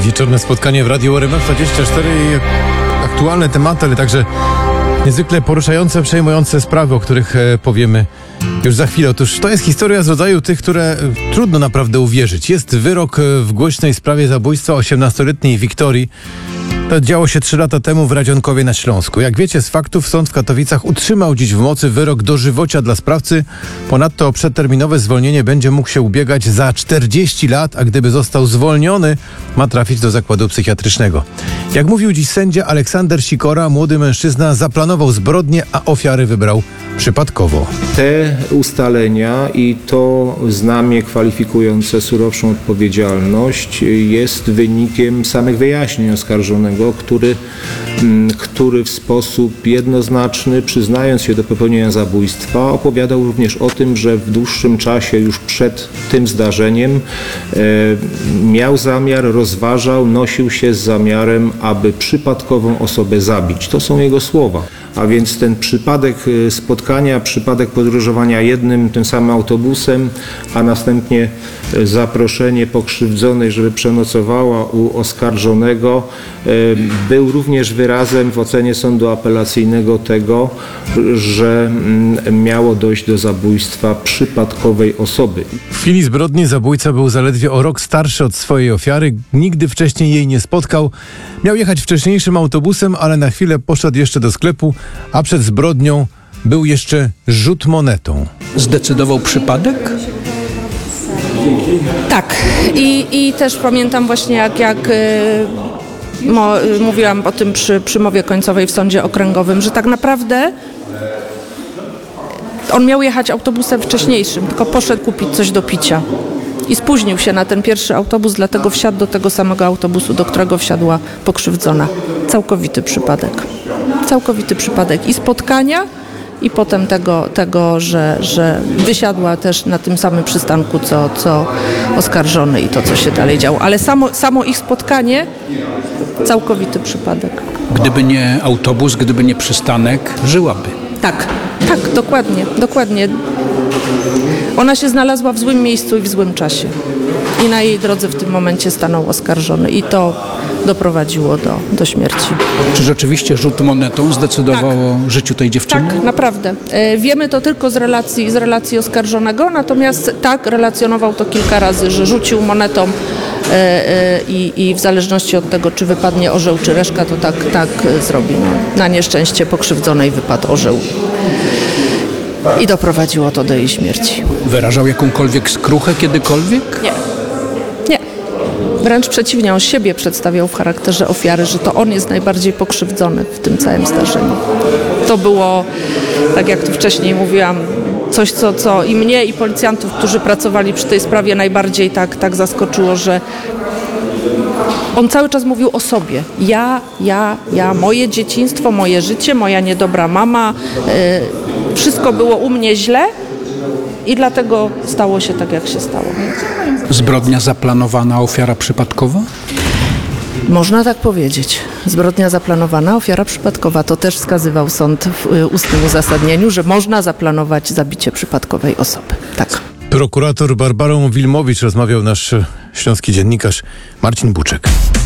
Wieczorne spotkanie w Radiu RMF24 i aktualne tematy, ale także niezwykle poruszające, przejmujące sprawy, o których powiemy już za chwilę. Otóż to jest historia z rodzaju tych, które trudno naprawdę uwierzyć. Jest wyrok w głośnej sprawie zabójstwa 18-letniej Wiktorii. To działo się 3 lata temu w Radzionkowie na Śląsku. Jak wiecie z faktów, sąd w Katowicach utrzymał dziś w mocy wyrok dożywocia dla sprawcy. Ponadto o przedterminowe zwolnienie będzie mógł się ubiegać za 40 lat, a gdyby został zwolniony, ma trafić do zakładu psychiatrycznego. Jak mówił dziś sędzia Aleksander Sikora, młody mężczyzna zaplanował zbrodnię, a ofiary wybrał przypadkowo. Te ustalenia i to znamie kwalifikujące surowszą odpowiedzialność jest wynikiem samych wyjaśnień oskarżonego, który w sposób jednoznaczny, przyznając się do popełnienia zabójstwa, opowiadał również o tym, że w dłuższym czasie już przed tym zdarzeniem miał zamiar, rozważał, nosił się z zamiarem, aby przypadkową osobę zabić. To są jego słowa. A więc ten przypadek spotkania, przypadek podróżowania jednym, tym samym autobusem, a następnie zaproszenie pokrzywdzonej, żeby przenocowała u oskarżonego, był również wyrazem w ocenie sądu apelacyjnego tego, że miało dojść do zabójstwa przypadkowej osoby. W chwili zbrodni zabójca był zaledwie o rok starszy od swojej ofiary. Nigdy wcześniej jej nie spotkał. Miał jechać wcześniejszym autobusem, ale na chwilę poszedł jeszcze do sklepu, a przed zbrodnią był jeszcze rzut monetą. Zdecydował przypadek? Tak. I też pamiętam właśnie jak mówiłam o tym przy mowie końcowej w sądzie okręgowym, że tak naprawdę on miał jechać autobusem wcześniejszym, tylko poszedł kupić coś do picia. I spóźnił się na ten pierwszy autobus, dlatego wsiadł do tego samego autobusu, do którego wsiadła pokrzywdzona. Całkowity przypadek. Całkowity przypadek i spotkania, i potem tego że wysiadła też na tym samym przystanku, co oskarżony i to, co się dalej działo. Ale samo ich spotkanie, całkowity przypadek. Gdyby nie autobus, gdyby nie przystanek, żyłaby. Tak, dokładnie. Ona się znalazła w złym miejscu i w złym czasie. I na jej drodze w tym momencie stanął oskarżony. I to doprowadziło do śmierci. Czy rzeczywiście rzut monetą zdecydował o życiu tej dziewczyny? Tak, naprawdę. Wiemy to tylko z relacji oskarżonego, natomiast tak, relacjonował to kilka razy, że rzucił monetą i w zależności od tego, czy wypadnie orzeł, czy reszka, to tak zrobi. No, na nieszczęście pokrzywdzonej wypadł orzeł. I doprowadziło to do jej śmierci. Wyrażał jakąkolwiek skruchę kiedykolwiek? Nie. Wręcz przeciwnie, on siebie przedstawiał w charakterze ofiary, że to on jest najbardziej pokrzywdzony w tym całym zdarzeniu. To było, tak jak tu wcześniej mówiłam, coś, co i mnie, i policjantów, którzy pracowali przy tej sprawie, najbardziej tak zaskoczyło, że on cały czas mówił o sobie. Ja, moje dzieciństwo, moje życie, moja niedobra mama, wszystko było u mnie źle i dlatego stało się tak, jak się stało. Zbrodnia zaplanowana, ofiara przypadkowa? Można tak powiedzieć. Zbrodnia zaplanowana, ofiara przypadkowa. To też wskazywał sąd w ustnym uzasadnieniu, że można zaplanować zabicie przypadkowej osoby. Tak. Prokurator Barbarą Wilmowicz rozmawiał nasz śląski dziennikarz Marcin Buczek.